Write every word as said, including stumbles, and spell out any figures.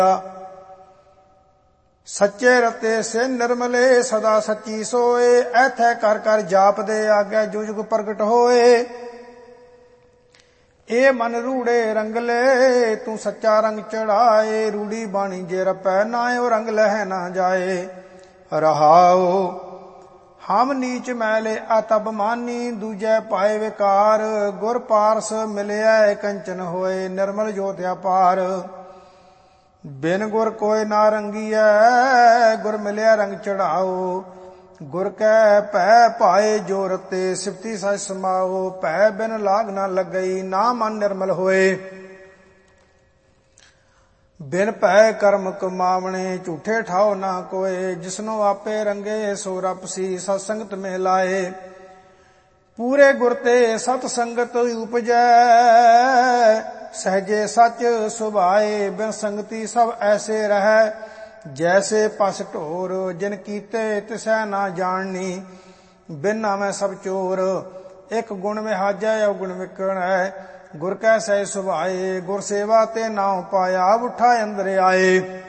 ਸੱਚੇ ਰਤੇ ਸੇ ਨਿਰਮਲੇ ਸਦਾ ਸੱਚੀ ਸੋਏ। ਐਥੈ ਕਰ ਕਰ ਜਾਪਦੇ ਆਗੇ ਜੋ ਜੁਗ ਪ੍ਰਗਟ ਹੋਏ। ਇਹ ਮਨ ਰੂੜੇ ਰੰਗਲੇ ਤੂੰ ਸੱਚਾ ਰੰਗ ਚੜਾਏ। ਰੂੜੀ ਬਾਣੀ ਜੇ ਰਪੈ ਨਾਇਓ ਰੰਗ ਲਹਿ ਨਾ ਜਾਏ। ਰਹਾਉ ਹਮ ਨੀਚ ਮੈਲੇ ਅਤਬ ਮਾਨੀ ਦੂਜੈ ਪਾਏ ਵਿਕਾਰ। ਗੁਰ ਪਾਰਸ ਮਿਲਿਆ ਕੰਚਨ ਹੋਏ ਨਿਰਮਲ ਜੋਤਿ ਅਪਾਰ। ਬਿਨ ਗੁਰ ਕੋਇ ਨਾ ਰੰਗੀਐ ਗੁਰ ਮਿਲਿਆ ਰੰਗ ਚੜਾਓ। ਗੁਰ ਕੈ ਭੈ ਪਾਏ ਜੋ ਰਤੇ ਸਿਫਤੀ ਸਚ ਸਮਾਓ। ਭੈ ਬਿਨ ਲਾਗ ਨਾ ਲੱਗਈ ਨਾ ਮਨ ਨਿਰਮਲ ਹੋਏ। ਬਿਨ ਭੈ ਕਰਮ ਕਮਾਵਣੇ ਝੂਠੇ ਠਾਓ ਨਾ ਕੋਏ। ਜਿਸਨੋ ਆਪੇ ਰੰਗੇ ਸੋ ਰਪਸੀ ਸਤ ਸੰਗਤ ਮਹਿ ਲਾਏ। ਪੂਰੇ ਗੁਰ ਤੇ ਸਤ ਸੰਗਤ ਉਪਜੈ ਸਹਜੇ ਸਚ ਸੁਭਾਏ। ਬਿਨ ਸੰਗਤੀ ਸਭ ਐਸੇ ਰਹੈ ਜੈਸੇ ਪਸ ਢੋਰ। ਜਿਨ ਕੀਤੇ ਤਿਸੈ ਨਾ ਜਾਣਨੀ ਬਿਨ ਨਾਮੈ ਸਭ ਚੋਰ। ਇਕ ਗੁਣ ਵਿਹਾਜੈ ਅਵਗੁਣ ਵਿਕਣੈ ਗੁਰ ਕੈ ਸਹਿ ਸੁਭਾਏ। ਗੁਰ ਸੇਵਾ ਤੇ ਨਾਉ ਪਾਇਆ ਉਠਾ ਅੰਦਰ ਆਏ।